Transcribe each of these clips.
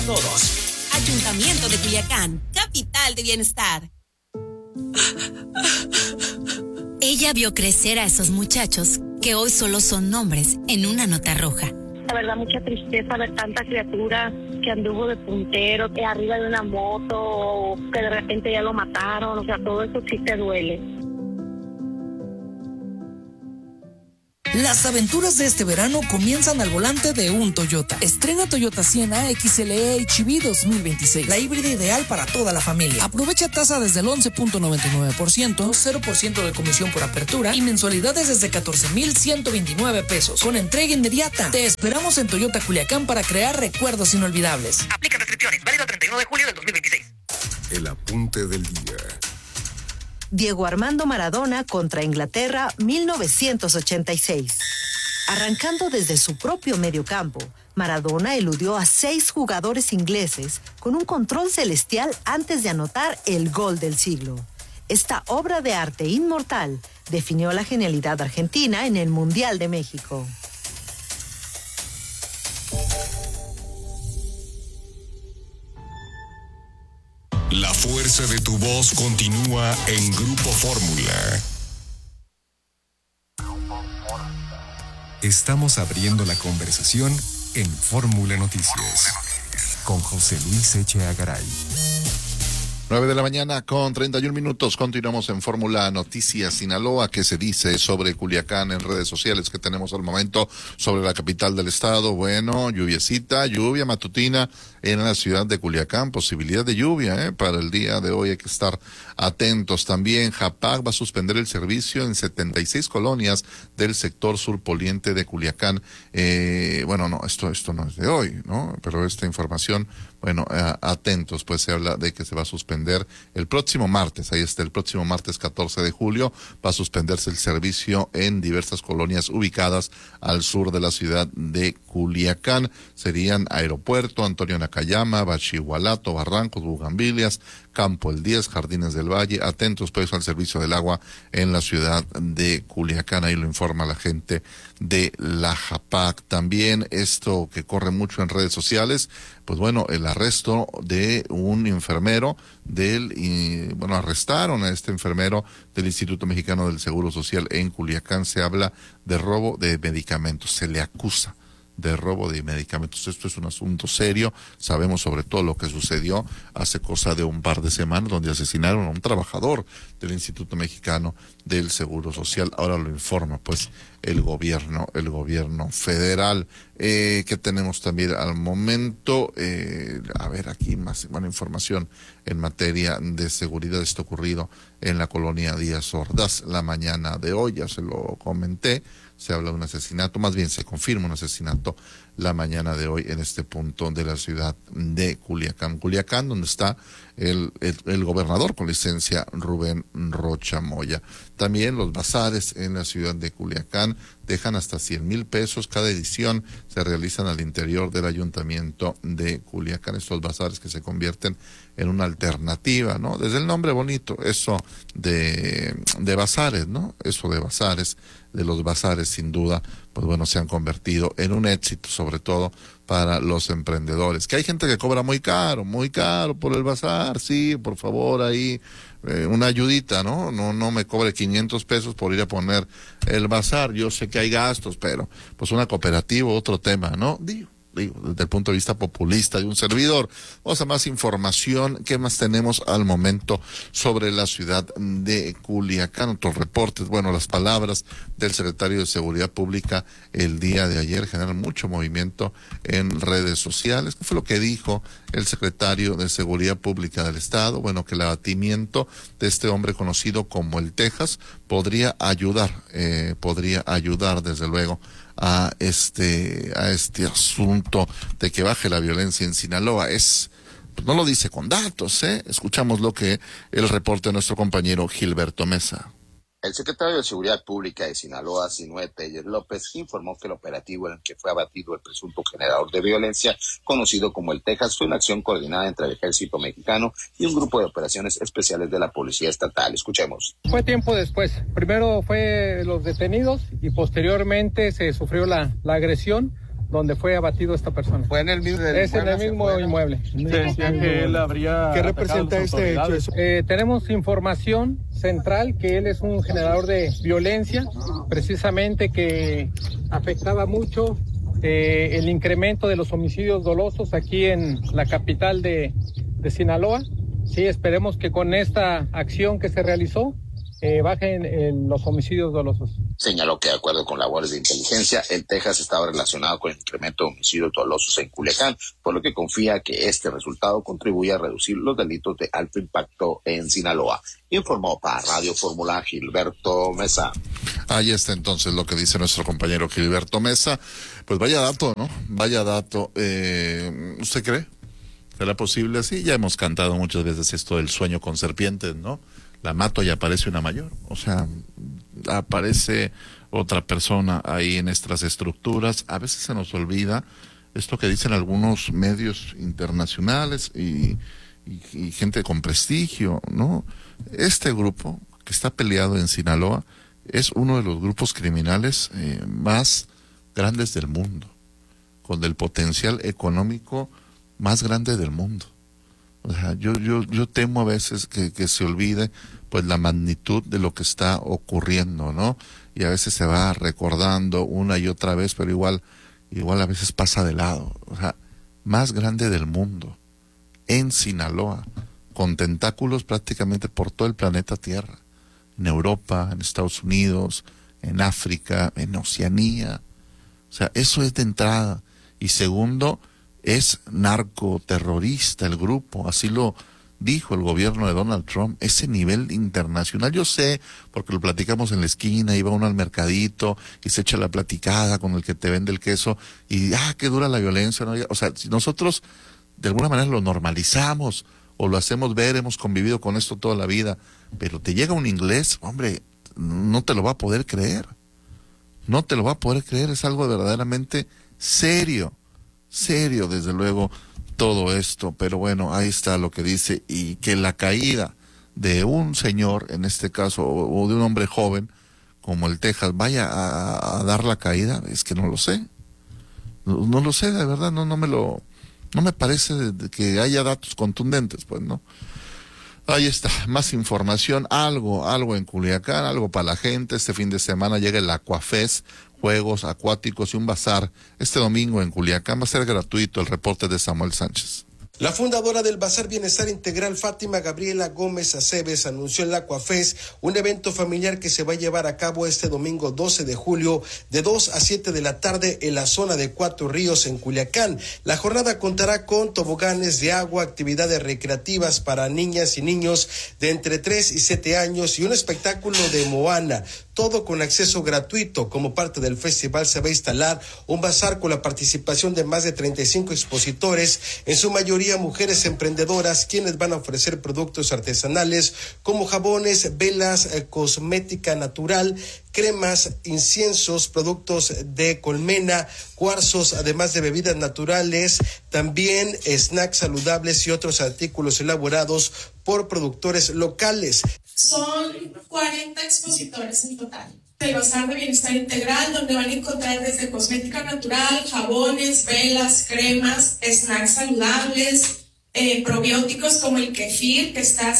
todos. Ayuntamiento de Culiacán, capital de bienestar. Ella vio crecer a esos muchachos que hoy solo son nombres en una nota roja. La verdad, mucha tristeza ver tanta criatura que anduvo de puntero, que arriba de una moto, o que de repente ya lo mataron. O sea, todo eso sí te duele. Las aventuras de este verano comienzan al volante de un Toyota. Estrena Toyota Sienna XLE HEV 2026, la híbrida ideal para toda la familia. Aprovecha tasa desde el 11.99%, 0% de comisión por apertura y mensualidades desde 14,129 pesos, con entrega inmediata. Te esperamos en Toyota Culiacán para crear recuerdos inolvidables. Aplica restricciones, válido el 31 de julio del 2026. El apunte del día. Diego Armando Maradona contra Inglaterra, 1986. Arrancando desde su propio mediocampo, Maradona eludió a 6 jugadores ingleses con un control celestial antes de anotar el gol del siglo. Esta obra de arte inmortal definió la genialidad argentina en el Mundial de México. La fuerza de tu voz continúa en Grupo Fórmula. Estamos abriendo la conversación en Fórmula Noticias con José Luis Echeagaray. Garay. 9 con 31 minutos. Continuamos en Fórmula Noticias Sinaloa. ¿Qué se dice sobre Culiacán en redes sociales que tenemos al momento sobre la capital del estado? Bueno, lluvia matutina en la ciudad de Culiacán. Posibilidad de lluvia, para el día de hoy hay que estar atentos. También Japac va a suspender el servicio en 76 colonias del sector surponiente de Culiacán. Esto no es de hoy, ¿no? Pero esta información, atentos, pues se habla de que se va a suspender el próximo martes, el próximo martes 14 de julio, va a suspenderse el servicio en diversas colonias ubicadas al sur de la ciudad de Culiacán. Serían Aeropuerto, Antonio Nakayama, Bachihualato, Barrancos, Bugambilias, Campo El 10, Jardines del Valle. Atentos pues al servicio del agua en la ciudad de Culiacán, ahí lo informa la gente de la Japac. También esto que corre mucho en redes sociales, el arresto de un enfermero arrestaron a este enfermero del Instituto Mexicano del Seguro Social en Culiacán. Se habla de robo de medicamentos, se le acusa de robo de medicamentos. Esto es un asunto serio. Sabemos sobre todo lo que sucedió hace cosa de un par de semanas, donde asesinaron a un trabajador del Instituto Mexicano del Seguro Social. Ahora lo informa el gobierno federal. Que tenemos también al momento, aquí más información en materia de seguridad. Esto ocurrido en la colonia Díaz Ordaz la mañana de hoy, ya se lo comenté. Se habla de un asesinato, más bien se confirma un asesinato la mañana de hoy en este punto de la ciudad de Culiacán. Culiacán, donde está el gobernador con licencia, Rubén Rocha Moya. También los bazares en la ciudad de Culiacán dejan hasta 100,000 pesos. Cada edición se realizan al interior del ayuntamiento de Culiacán. Estos bazares que se convierten en una alternativa, ¿no? Desde el nombre bonito, eso de bazares, ¿no? Eso de bazares, de los bazares sin duda, se han convertido en un éxito, sobre todo para los emprendedores. Que hay gente que cobra muy caro por el bazar. Sí, por favor, ahí una ayudita, ¿no? No me cobre 500 pesos por ir a poner el bazar. Yo sé que hay gastos, pero una cooperativa, otro tema, ¿no? Digo, desde el punto de vista populista de un servidor. Vamos a más información. ¿Qué más tenemos al momento sobre la ciudad de Culiacán? Otros reportes. Las palabras del secretario de Seguridad Pública el día de ayer generan mucho movimiento en redes sociales. ¿Qué fue lo que dijo el secretario de Seguridad Pública del Estado? Que el abatimiento de este hombre conocido como el Texas podría ayudar desde luego a este asunto de que baje la violencia en Sinaloa. No lo dice con datos, Escuchamos lo que el reporte de nuestro compañero Gilberto Mesa. El secretario de Seguridad Pública de Sinaloa, Sinué Telles López, informó que el operativo en el que fue abatido el presunto generador de violencia, conocido como el Texas, fue una acción coordinada entre el Ejército Mexicano y un grupo de operaciones especiales de la Policía Estatal. Escuchemos. Fue tiempo después. Primero fue los detenidos y posteriormente se sufrió la agresión. donde fue abatido esta persona. ¿Fue en el mismo inmueble? Es en el mismo inmueble. Se decía que él habría... ¿Qué representa este hecho? Tenemos información central que él es un generador de violencia, precisamente que afectaba mucho el incremento de los homicidios dolosos aquí en la capital de Sinaloa. Sí, esperemos que con esta acción que se realizó bajen los homicidios dolosos. Señaló que de acuerdo con labores de inteligencia, el Texas estaba relacionado con el incremento de homicidios dolosos en Culiacán, por lo que confía que este resultado contribuye a reducir los delitos de alto impacto en Sinaloa. Informó para Radio Fórmula Gilberto Mesa. Ahí está entonces lo que dice nuestro compañero Gilberto Mesa. Pues vaya dato, ¿no? Vaya dato. ¿Usted cree? ¿Será posible así? Ya hemos cantado muchas veces esto del sueño con serpientes, ¿no? La mato y aparece una mayor. O sea, aparece otra persona ahí en estas estructuras. A veces se nos olvida esto que dicen algunos medios internacionales y gente con prestigio, ¿no? Este grupo que está peleado en Sinaloa es uno de los grupos criminales más grandes del mundo, con el potencial económico más grande del mundo. O sea, yo temo a veces que se olvide pues la magnitud de lo que está ocurriendo, ¿no? Y a veces se va recordando una y otra vez, pero igual a veces pasa de lado. O sea, más grande del mundo, en Sinaloa, con tentáculos prácticamente por todo el planeta Tierra, en Europa, en Estados Unidos, en África, en Oceanía. O sea, eso es de entrada. Y segundo, es narcoterrorista el grupo, así lo dijo el gobierno de Donald Trump, ese nivel internacional. Yo sé, porque lo platicamos en la esquina, iba uno al mercadito y se echa la platicada con el que te vende el queso y qué dura la violencia, ¿no? O sea, si nosotros de alguna manera lo normalizamos o lo hacemos ver, hemos convivido con esto toda la vida, pero te llega un inglés, hombre, no te lo va a poder creer, no te lo va a poder creer, es algo verdaderamente serio, desde luego, todo esto, pero bueno, ahí está lo que dice, y que la caída de un señor, en este caso, o de un hombre joven, como el Texas, vaya a dar la caída, es que no lo sé, no lo sé, de verdad, no me parece que haya datos contundentes, pues, ¿no? Ahí está, más información, algo en Culiacán, algo para la gente. Este fin de semana llega el Aquafest, juegos acuáticos y un bazar. Este domingo en Culiacán va a ser gratuito. El reporte de Samuel Sánchez. La fundadora del Bazar Bienestar Integral, Fátima Gabriela Gómez Aceves, anunció el Aquafest, un evento familiar que se va a llevar a cabo este domingo 12 de julio de 2 a 7 de la tarde en la zona de Cuatro Ríos en Culiacán. La jornada contará con toboganes de agua, actividades recreativas para niñas y niños de entre 3 y 7 años y un espectáculo de Moana. Todo con acceso gratuito. Como parte del festival se va a instalar un bazar con la participación de más de 35 expositores, en su mayoría mujeres emprendedoras, quienes van a ofrecer productos artesanales como jabones, velas, cosmética natural, cremas, inciensos, productos de colmena, cuarzos, además de bebidas naturales, también snacks saludables y otros artículos elaborados por productores locales. Son 40 expositores en total. El Bazar de Bienestar Integral, donde van a encontrar desde cosmética natural, jabones, velas, cremas, snacks saludables, probióticos como el kefir, que está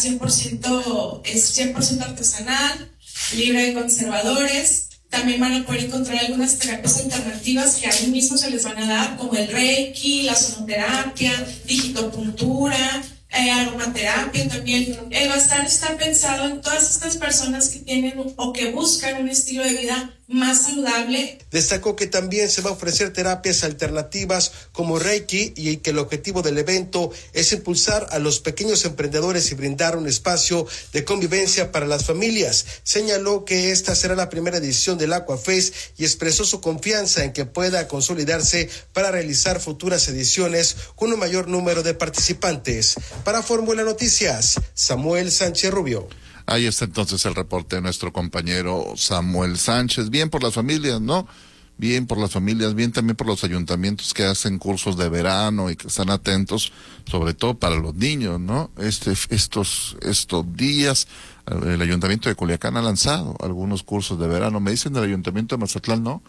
100% artesanal, libre de conservadores. También van a poder encontrar algunas terapias alternativas que ahí mismo se les van a dar, como el Reiki, la sonoterapia, digitopuntura, aromaterapia también. El bazar está pensado en todas estas personas que tienen o que buscan un estilo de vida más saludable. Destacó que también se va a ofrecer terapias alternativas como Reiki y que el objetivo del evento es impulsar a los pequeños emprendedores y brindar un espacio de convivencia para las familias. Señaló que esta será la primera edición del Aquafest y expresó su confianza en que pueda consolidarse para realizar futuras ediciones con un mayor número de participantes. Para Fórmula Noticias, Samuel Sánchez Rubio. Ahí está entonces el reporte de nuestro compañero Samuel Sánchez. Bien por las familias, ¿no? Bien por las familias, bien también por los ayuntamientos que hacen cursos de verano y que están atentos, sobre todo para los niños, ¿no? Estos días, el ayuntamiento de Culiacán ha lanzado algunos cursos de verano. Me dicen del ayuntamiento de Mazatlán, no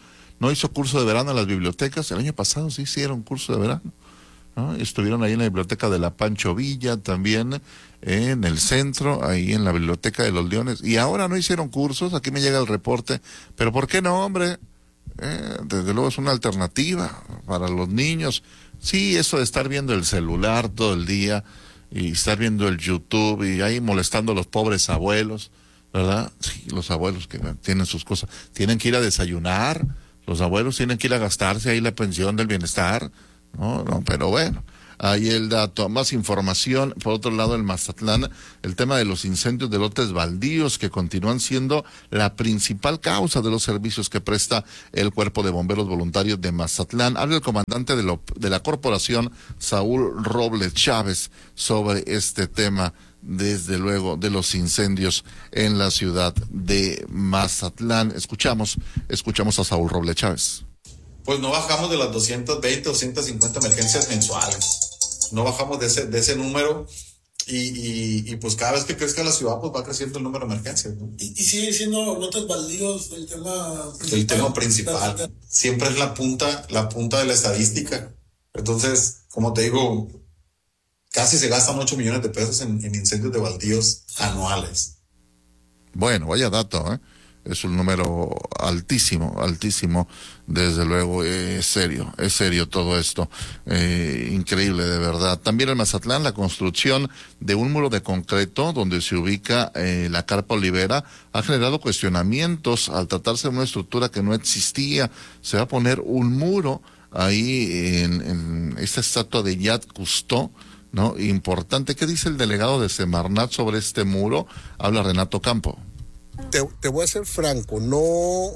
no hizo curso de verano en las bibliotecas. El año pasado sí hicieron curso de verano, ¿no? Estuvieron ahí en la biblioteca de la Pancho Villa, también en el centro, ahí en la biblioteca de los Leones, y ahora no hicieron cursos. Aquí me llega el reporte, pero ¿por qué no, hombre? Desde luego es una alternativa para los niños. Sí, eso de estar viendo el celular todo el día y estar viendo el YouTube y ahí molestando a los pobres abuelos, ¿verdad? Sí, los abuelos que tienen sus cosas, tienen que ir a desayunar, los abuelos tienen que ir a gastarse ahí la pensión del bienestar, no, pero bueno, ahí el dato. Más información, por otro lado, en Mazatlán, el tema de los incendios de lotes baldíos que continúan siendo la principal causa de los servicios que presta el Cuerpo de Bomberos Voluntarios de Mazatlán. Habla el comandante de la corporación, Saúl Robles Chávez, sobre este tema, desde luego, de los incendios en la ciudad de Mazatlán. Escuchamos a Saúl Robles Chávez. Pues no bajamos de las 220, 250 emergencias mensuales. No bajamos de ese número y pues cada vez que crezca la ciudad, pues va creciendo el número de emergencias, ¿no? Y sigue siendo lotes baldíos el tema principal. El tema principal. Siempre es la punta de la estadística. Entonces, como te digo, casi se gastan 8 millones de pesos en incendios de baldíos anuales. Bueno, vaya dato, ¿eh? Es un número altísimo, desde luego. Es serio todo esto, increíble de verdad. También en Mazatlán, la construcción de un muro de concreto donde se ubica la Carpa Olivera ha generado cuestionamientos al tratarse de una estructura que no existía. Se va a poner un muro ahí en esta estatua de Yad Cousteau, ¿no? Importante. ¿Qué dice el delegado de Semarnat sobre este muro? Habla Renato Campo. Te voy a ser franco, no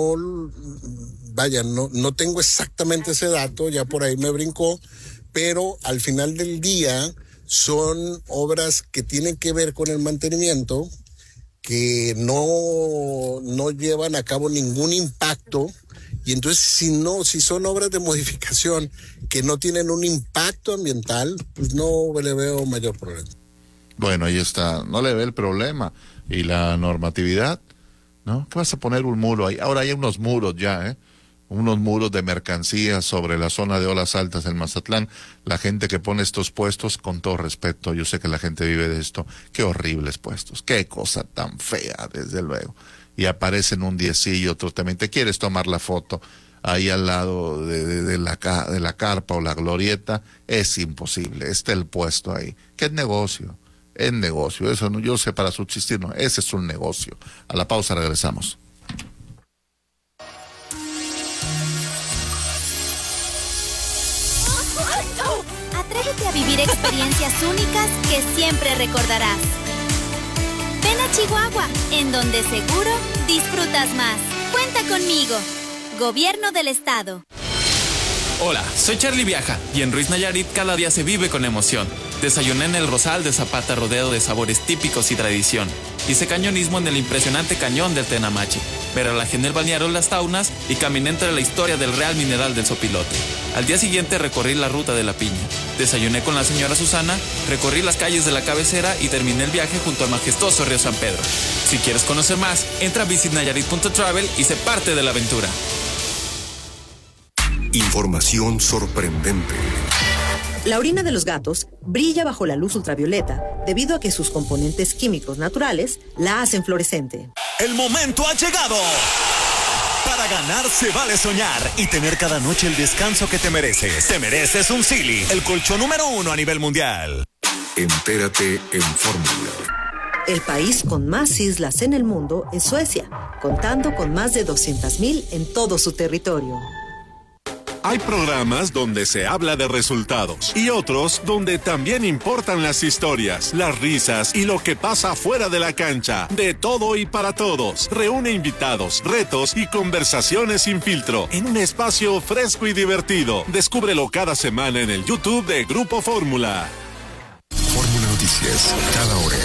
tengo exactamente ese dato, ya por ahí me brincó, pero al final del día son obras que tienen que ver con el mantenimiento, que no llevan a cabo ningún impacto, y entonces si son obras de modificación que no tienen un impacto ambiental, pues no le veo mayor problema. Bueno, ahí está, no le ve el problema. Y la normatividad, ¿no? ¿Qué vas a poner un muro ahí? Ahora hay unos muros ya, unos muros de mercancías sobre la zona de Olas Altas en Mazatlán. La gente que pone estos puestos, con todo respeto, yo sé que la gente vive de esto, qué horribles puestos, qué cosa tan fea, desde luego. Y aparecen un diecillo, otro también, te quieres tomar la foto ahí al lado de la carpa o la glorieta, es imposible, está el puesto ahí. ¿Qué es negocio? Es negocio, eso no, yo sé, para subsistir, no, ese es un negocio. A la pausa regresamos. Atrévete a vivir experiencias únicas que siempre recordarás. Ven a Chihuahua, en donde seguro disfrutas más. Cuenta conmigo. Gobierno del Estado. Hola, soy Charlie Viaja y en Ruiz Nayarit cada día se vive con emoción. Desayuné en el Rosal de Zapata rodeado de sabores típicos y tradición. Hice cañonismo en el impresionante cañón del Tenamachi. Peralajé en el balneario Las Taunas y caminé entre la historia del Real Mineral del Sopilote. Al día siguiente recorrí la ruta de la piña. Desayuné con la señora Susana, recorrí las calles de la cabecera y terminé el viaje junto al majestuoso río San Pedro. Si quieres conocer más, entra a visitnayarit.travel y sé parte de la aventura. Información sorprendente. La orina de los gatos brilla bajo la luz ultravioleta debido a que sus componentes químicos naturales la hacen fluorescente. El momento ha llegado. Para ganar se vale soñar y tener cada noche el descanso que te mereces. Te mereces un Sealy, el colchón número 1 a nivel mundial. Entérate en Fórmula. El país con más islas en el mundo es Suecia, contando con más de 200,000 en todo su territorio. Hay programas donde se habla de resultados y otros donde también importan las historias, las risas y lo que pasa fuera de la cancha. De todo y para todos. Reúne invitados, retos y conversaciones sin filtro en un espacio fresco y divertido. Descúbrelo cada semana en el YouTube de Grupo Fórmula. Fórmula Noticias, cada hora.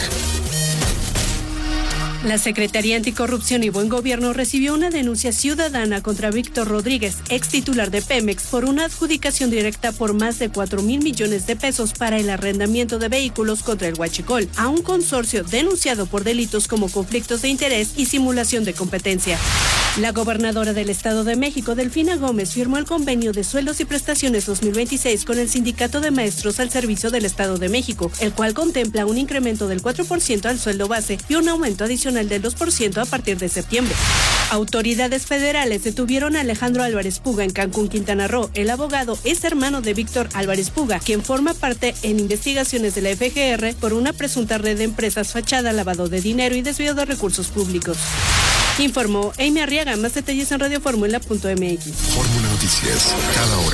La Secretaría Anticorrupción y Buen Gobierno recibió una denuncia ciudadana contra Víctor Rodríguez, ex titular de Pemex, por una adjudicación directa por más de 4,000 millones de pesos para el arrendamiento de vehículos contra el huachicol, a un consorcio denunciado por delitos como conflictos de interés y simulación de competencia. La gobernadora del Estado de México, Delfina Gómez, firmó el convenio de sueldos y prestaciones 2026 con el Sindicato de Maestros al Servicio del Estado de México, el cual contempla un incremento del 4% al sueldo base y un aumento adicional del 2% a partir de septiembre. Autoridades federales detuvieron a Alejandro Álvarez Puga en Cancún, Quintana Roo. El abogado es hermano de Víctor Álvarez Puga, quien forma parte en investigaciones de la FGR por una presunta red de empresas fachada, lavado de dinero y desvío de recursos públicos. Informó Amy Arriaga. Más detalles en radioformula.mx. Fórmula Noticias, cada hora.